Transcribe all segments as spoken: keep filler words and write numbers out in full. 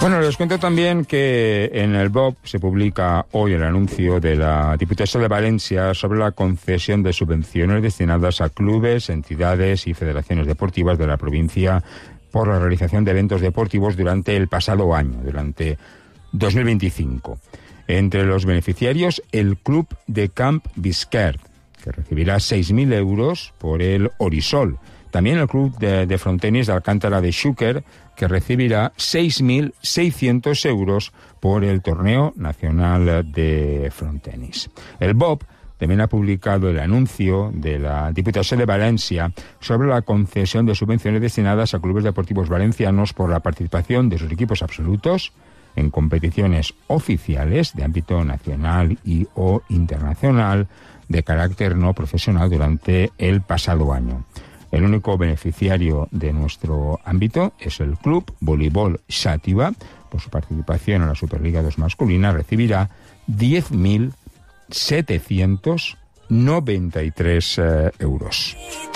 Bueno, les cuento también que en el B O P se publica hoy el anuncio de la Diputación de Valencia sobre la concesión de subvenciones destinadas a clubes, entidades y federaciones deportivas de la provincia por la realización de eventos deportivos durante el pasado año, durante dos mil veinticinco. Entre los beneficiarios, el Club de Camp Bisquert, que recibirá seis mil euros por el Orisol. También el Club de, de Frontenis de Alcántara de Xúquer, que recibirá seis mil seiscientos euros por el Torneo Nacional de Frontenis. El B O P también ha publicado el anuncio de la Diputación de Valencia sobre la concesión de subvenciones destinadas a clubes deportivos valencianos por la participación de sus equipos absolutos en competiciones oficiales de ámbito nacional y o internacional de carácter no profesional durante el pasado año. El único beneficiario de nuestro ámbito es el Club Voleibol Xàtiva. Por su participación en la Superliga dos masculina recibirá diez mil setecientos noventa y tres eh, euros.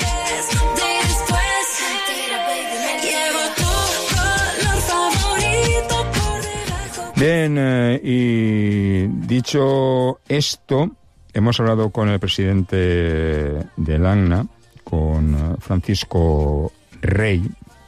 Bien, eh, y dicho esto, hemos hablado con el presidente del A N A, con Francisco Rey.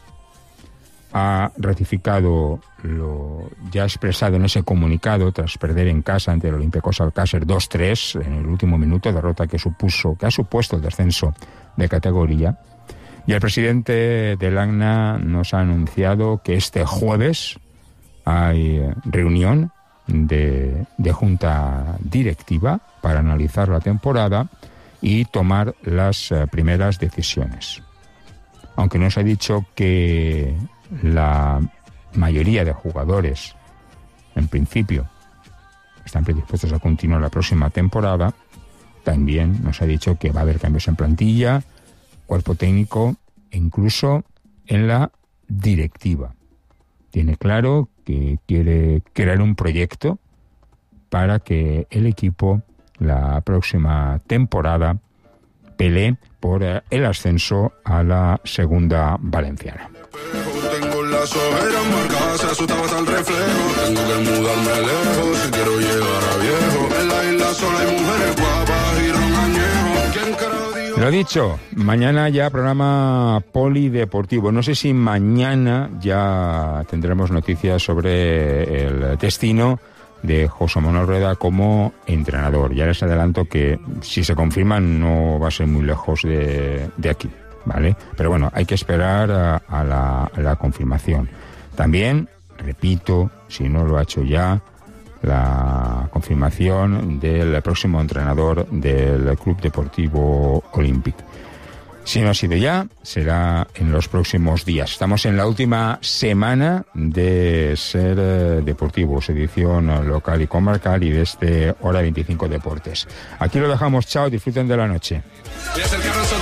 Ha ratificado lo ya expresado en ese comunicado tras perder en casa ante el Olympiacos Alcácer dos tres en el último minuto, derrota que supuso que ha supuesto el descenso de categoría. Y el presidente del A N A nos ha anunciado que este jueves hay reunión de, de junta directiva para analizar la temporada y tomar las uh, primeras decisiones. Aunque nos ha dicho que la mayoría de jugadores, en principio, están predispuestos a continuar la próxima temporada, también nos ha dicho que va a haber cambios en plantilla, cuerpo técnico e incluso en la directiva. Tiene claro que quiere crear un proyecto para que el equipo la próxima temporada pelee por el ascenso a la segunda valenciana. Tengo las ojeras marcadas, se asustaban al reflejo. Tengo que mudarme lejos si quiero llegar a viejo. En la isla solo hay mujeres guapas y ron añejo. ¿Quién carajo dijo? Lo dicho, mañana ya programa polideportivo. No sé si mañana ya tendremos noticias sobre el destino de José Manuel Rueda como entrenador. Ya les adelanto que si se confirma no va a ser muy lejos de, de aquí, ¿vale? Pero bueno, hay que esperar a, a, la, a la confirmación. También, repito, si no lo ha hecho ya, la confirmación del próximo entrenador del Club Deportivo Olímpic. Si no ha sido ya, será en los próximos días. Estamos en la última semana de Ser Deportivos, edición local y comarcal, y de este Hora veinticinco Deportes. Aquí lo dejamos, chao, disfruten de la noche.